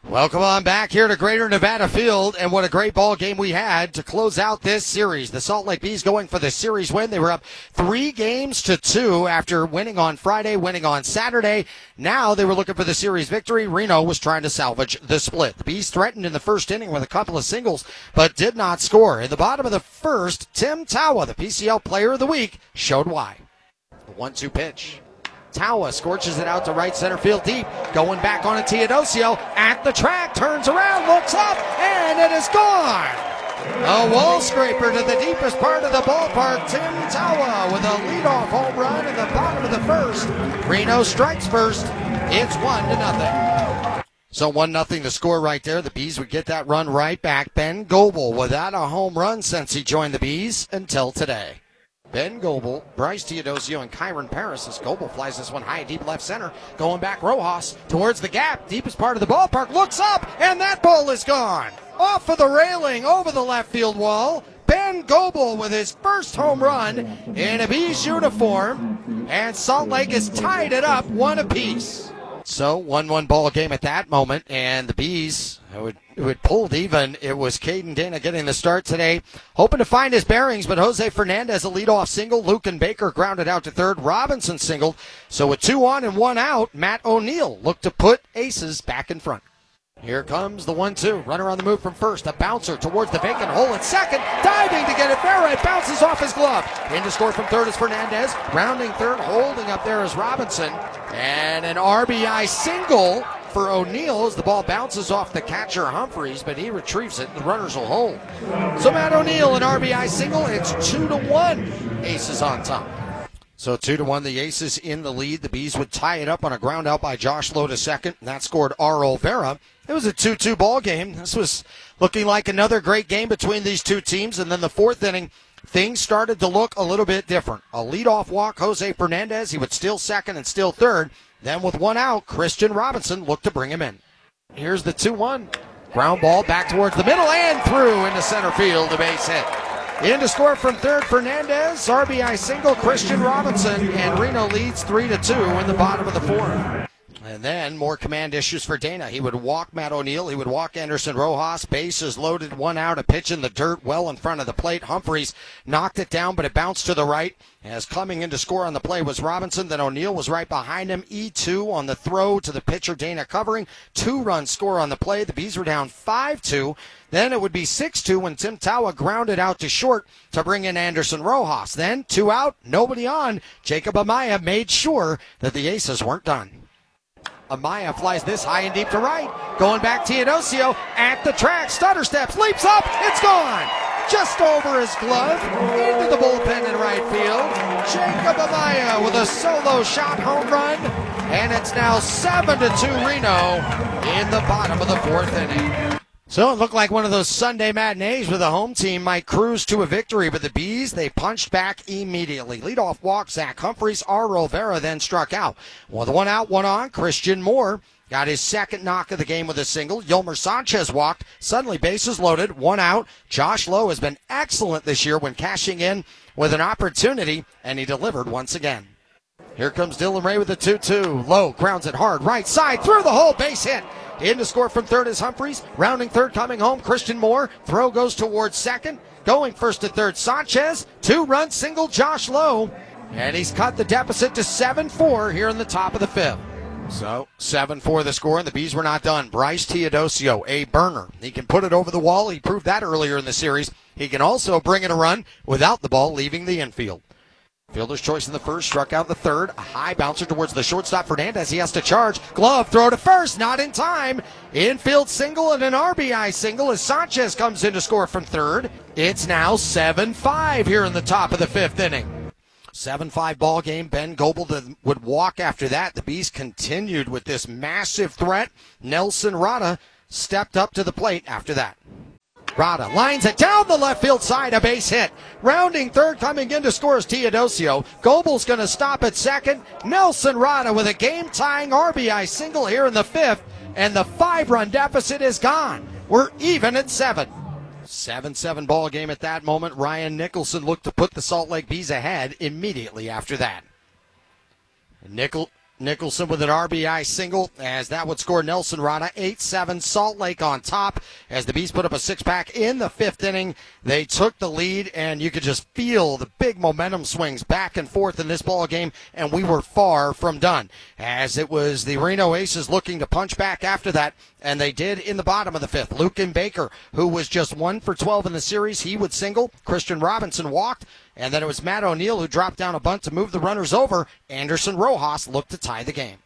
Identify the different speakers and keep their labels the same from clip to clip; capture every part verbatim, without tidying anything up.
Speaker 1: Welcome on back here to Greater Nevada Field, and what a great ball game we had to close out this series. The Salt Lake Bees going for the series win. They were up three games to two after winning on Friday, winning on Saturday. Now they were looking for the series victory. Reno was trying to salvage the split. The Bees threatened in the first inning with a couple of singles, but did not score. In the bottom of the first, Tim Tawa, the P C L Player of the Week, showed why. The one two pitch. Tawa scorches it out to right center field deep. Going back on a Teodosio at the track. Turns around, looks up, and it is gone. A wall scraper to the deepest part of the ballpark. Tim Tawa with a leadoff home run in the bottom of the first. Reno strikes first. It's one to nothing. So one nothing the score right there. The Bees would get that run right back. Ben Goebel without a home run since he joined the Bees until today. Ben Goebel, Bryce Teodosio, and Kyron Paris as Goebel flies this one high and deep left center. Going back, Rojas towards the gap, deepest part of the ballpark, looks up, and that ball is gone. Off of the railing, over the left field wall. Ben Goebel with his first home run in a Bees uniform, and Salt Lake has tied it up one apiece. So one one ball game at that moment, and the Bees who had, who had pulled even. It was Caden Dana getting the start today, hoping to find his bearings, but Jose Fernandez a leadoff single. Lucan Baker grounded out to third. Robinson singled. So with two on and one out, Matt O'Neill looked to put Aces back in front. Here comes the one two. Runner on the move from first. A bouncer towards the vacant hole at second. Diving to get it there. It bounces off his glove. In to score from third is Fernandez. Rounding third. Holding up there is Robinson. And an R B I single for O'Neill as the ball bounces off the catcher Humphreys, but he retrieves it. The runners will hold. So Matt O'Neill, an R B I single. It's two to one. Aces on top. So two to one, the Aces in the lead. The Bees would tie it up on a ground out by Josh Lowe to second. And that scored R. Olvera. It was a two two ball game. This was looking like another great game between these two teams. And then the fourth inning, things started to look a little bit different. A leadoff walk, Jose Fernandez. He would steal second and steal third. Then with one out, Christian Robinson looked to bring him in. Here's the two one. Ground ball back towards the middle and through into center field, a base hit. In to score from third, Fernandez. R B I single, Christian Robinson, and Reno leads three to two in the bottom of the fourth. And then more command issues for Dana. He would walk Matt O'Neill. He would walk Anderson Rojas. Bases loaded, one out, a pitch in the dirt well in front of the plate. Humphreys knocked it down, but it bounced to the right. As coming in to score on the play was Robinson. Then O'Neill was right behind him. E two on the throw to the pitcher, Dana covering. Two-run score on the play. The Bees were down five two. Then it would be six two when Tim Tawa grounded out to short to bring in Anderson Rojas. Then two out, nobody on. Jacob Amaya made sure that the Aces weren't done. Amaya flies this high and deep to right. Going back, Teodosio at the track. Stutter steps, leaps up. It's gone. Just over his glove. Into the bullpen in right field. Jacob Amaya with a solo shot home run. And it's now seven to two Reno in the bottom of the fourth inning. So it looked like one of those Sunday matinees where the home team might cruise to a victory, but the Bees, they punched back immediately. Leadoff walk, Zach Humphreys. R. Olvera then struck out. With one out, one on, Christian Moore got his second knock of the game with a single. Yolmer Sanchez walked. Suddenly bases loaded, one out. Josh Lowe has been excellent this year when cashing in with an opportunity, and he delivered once again. Here comes Dylan Ray with the two two. Lowe grounds it hard, right side, through the hole, base hit. In to score from third is Humphreys. Rounding third, coming home, Christian Moore. Throw goes towards second. Going first to third, Sanchez. Two-run single, Josh Lowe. And he's cut the deficit to seven four here in the top of the fifth. So, seven four the score, and the Bees were not done. Bryce Teodosio, a burner. He can put it over the wall. He proved that earlier in the series. He can also bring in a run without the ball leaving the infield. Fielder's choice in the first, struck out the third. A high bouncer towards the shortstop, Fernandez. He has to charge. Glove, throw to first, not in time. Infield single and an R B I single as Sanchez comes in to score from third. It's now seven five here in the top of the fifth inning. seven five ball game. Ben Goebel would walk after that. The Bees continued with this massive threat. Nelson Rada stepped up to the plate after that. Rada lines it down the left field side, a base hit. Rounding third, coming in to score is Teodosio. Goebel's going to stop at second. Nelson Rada with a game-tying R B I single here in the fifth, and the five-run deficit is gone. We're even at seven. seven seven ball game at that moment. Ryan Nicholson looked to put the Salt Lake Bees ahead immediately after that. Nichol- Nicholson with an R B I single, as that would score Nelson Rada. eight seven, Salt Lake on top as the Bees put up a six-pack in the fifth inning. They took the lead, and you could just feel the big momentum swings back and forth in this ball game, and we were far from done, as it was the Reno Aces looking to punch back after that, and they did in the bottom of the fifth. Lucan Baker, who was just one for twelve in the series, he would single. Christian Robinson walked. And then it was Matt O'Neill who dropped down a bunt to move the runners over. Anderson Rojas looked to tie the game.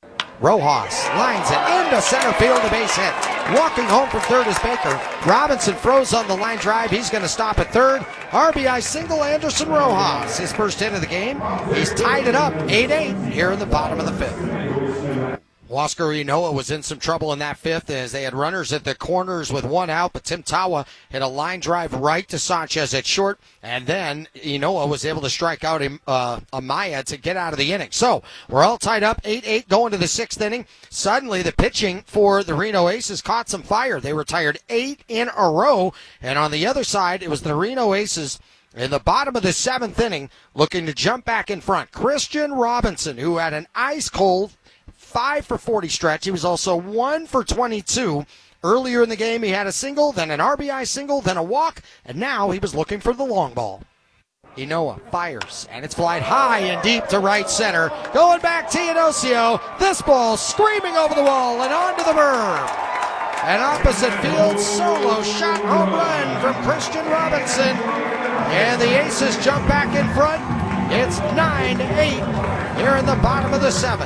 Speaker 1: Rojas lines it into center field, a base hit. Walking home from third is Baker. Robinson froze on the line drive. He's going to stop at third. R B I single, Anderson Rojas. His first hit of the game. He's tied it up eight eight here in the bottom of the fifth. Huascar Ynoa was in some trouble in that fifth as they had runners at the corners with one out, but Tim Tawa hit a line drive right to Sanchez at short, and then Ynoa was able to strike out uh, Amaya to get out of the inning. So we're all tied up, eight eight going to the sixth inning. Suddenly the pitching for the Reno Aces caught some fire. They retired eight in a row, and on the other side, it was the Reno Aces in the bottom of the seventh inning looking to jump back in front. Christian Robinson, who had an ice-cold five for forty stretch. He was also one for twenty-two. Earlier in the game, he had a single, then an R B I single, then a walk, and now he was looking for the long ball. Ynoa fires, and it's flied high and deep to right center. Going back, Teodosio. This ball screaming over the wall and onto the berm. An opposite field solo shot home run from Christian Robinson. And the Aces jump back in front. It's nine to eight here in the bottom of the seventh.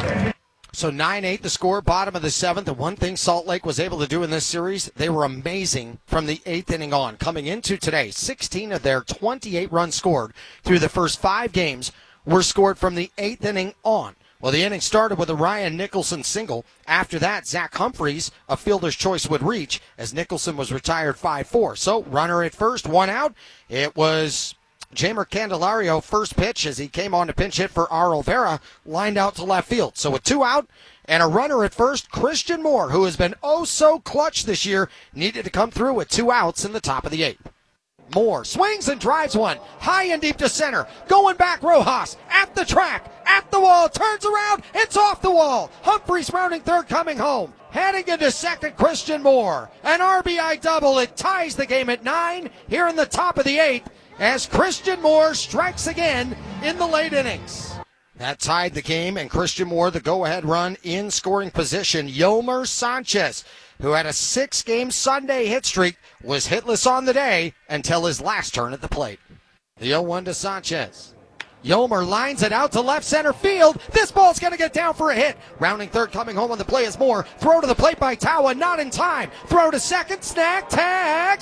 Speaker 1: So nine eight the score, bottom of the seventh. And one thing Salt Lake was able to do in this series, they were amazing from the eighth inning on. Coming into today, sixteen of their twenty-eight runs scored through the first five games were scored from the eighth inning on. Well, the inning started with a Ryan Nicholson single. After that, Zach Humphreys, a fielder's choice, would reach as Nicholson was retired five four. So runner at first, one out. It was Jamer Candelario, first pitch as he came on to pinch hit for R. Olvera, lined out to left field. So with two out and a runner at first, Christian Moore, who has been oh so clutch this year, needed to come through with two outs in the top of the eighth. Moore swings and drives one high and deep to center. Going back, Rojas at the track, at the wall, turns around, it's off the wall. Humphreys rounding third, coming home. Heading into second, Christian Moore. An R B I double. It ties the game at nine here in the top of the eighth as Christian Moore strikes again in the late innings. That tied the game, and Christian Moore, the go-ahead run in scoring position. Yolmer Sanchez, who had a six-game Sunday hit streak, was hitless on the day until his last turn at the plate. The oh one to Sanchez. Yolmer lines it out to left center field. This ball's going to get down for a hit. Rounding third, coming home on the play is Moore. Throw to the plate by Tawa, not in time. Throw to second, snag, tag,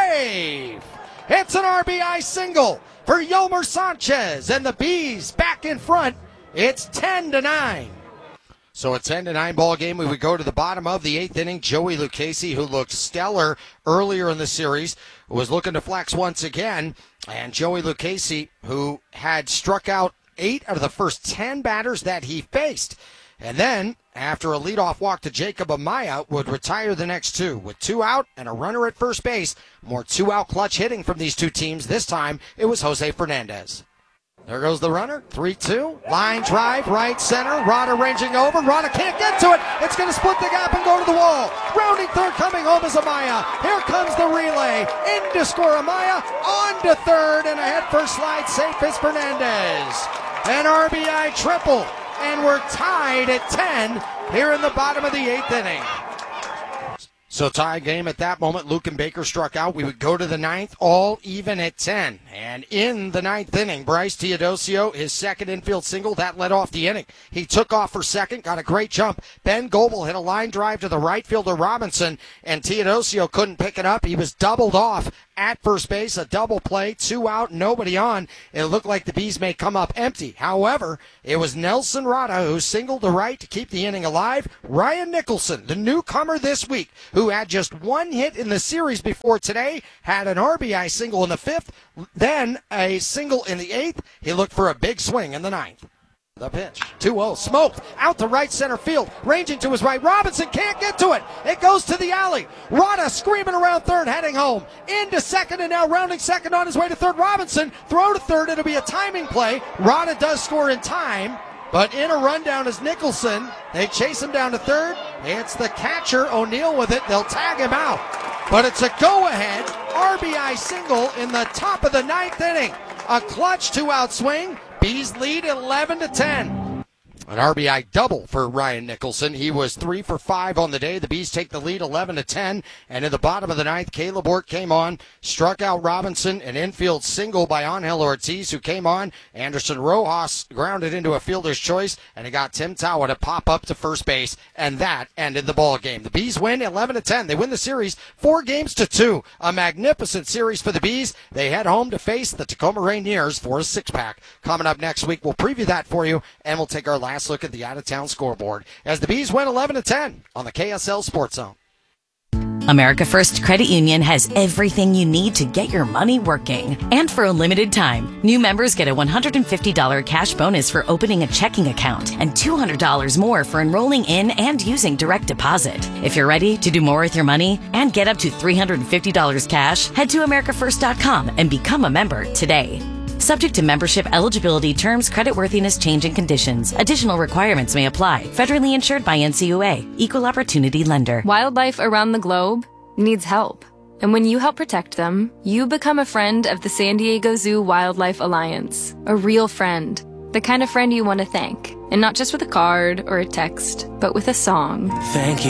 Speaker 1: save. It's an R B I single for Yolmer Sanchez, and the Bees back in front. It's ten to nine. So a ten to nine ball game. We would go to the bottom of the eighth inning. Joey Lucchesi, who looked stellar earlier in the series, was looking to flex once again. And Joey Lucchesi, who had struck out eight out of the first ten batters that he faced. And then, after a leadoff walk to Jacob Amaya, would retire the next two. With two out and a runner at first base, more two-out clutch hitting from these two teams. This time, it was Jose Fernandez. There goes the runner, three two. Line drive, right center. Rada ranging over. Rada can't get to it. It's going to split the gap and go to the wall. Rounding third, coming home is Amaya. Here comes the relay. In to score Amaya. On to third, and a head-first slide safe is Fernandez. An R B I triple. And we're tied at ten here in the bottom of the eighth inning. So tie game at that moment. Lucan Baker struck out. We would go to the ninth, all even at ten. And in the ninth inning, Bryce Teodosio, his second infield single, that led off the inning. He took off for second, got a great jump. Ben Goebel hit a line drive to the right fielder Robinson, and Teodosio couldn't pick it up. He was doubled off at first base, a double play, two out, nobody on. It looked like the Bees may come up empty. However, it was Nelson Rada who singled to right to keep the inning alive. Ryan Nicholson, the newcomer this week, who had just one hit in the series before today, had an R B I single in the fifth, then a single in the eighth. He looked for a big swing in the ninth. The pitch, two oh, smoked, out to right center field, ranging to his right. Robinson can't get to it. It goes to the alley. Rada screaming around third, heading home. Into second, and now rounding second on his way to third. Robinson, throw to third. It'll be a timing play. Rada does score in time, But in a rundown is Nicholson. They chase him down to third. It's the catcher, O'Neill, with it. They'll tag him out. But it's a go-ahead R B I single in the top of the ninth inning. A clutch two-out swing. Bees lead eleven to ten. An R B I double for Ryan Nicholson. He was three for five on the day. The Bees take the lead eleven to ten. And in the bottom of the ninth, Caleb Ort came on, struck out Robinson, an infield single by Angel Ortiz, who came on. Anderson Rojas grounded into a fielder's choice, and he got Tim Tawa to pop up to first base, and that ended the ball game. The Bees win eleven to ten. They win the series four games to two. A magnificent series for the Bees. They head home to face the Tacoma Rainiers for a six-pack. Coming up next week, we'll preview that for you, and we'll take our last look at the out-of-town scoreboard as the Bees win eleven to ten on the K S L Sports Zone.
Speaker 2: America First Credit Union has everything you need to get your money working. And for a limited time, new members get a one hundred fifty dollars cash bonus for opening a checking account and two hundred dollars more for enrolling in and using direct deposit. If you're ready to do more with your money and get up to three hundred fifty dollars cash, head to america first dot com and become a member today. Subject to membership eligibility terms, creditworthiness, changing conditions. Additional requirements may apply. Federally insured by N C U A. Equal Opportunity Lender.
Speaker 3: Wildlife around the globe needs help. And when you help protect them, you become a friend of the San Diego Zoo Wildlife Alliance. A real friend. The kind of friend you want to thank. And not just with a card or a text, but with a song.
Speaker 4: Thank you.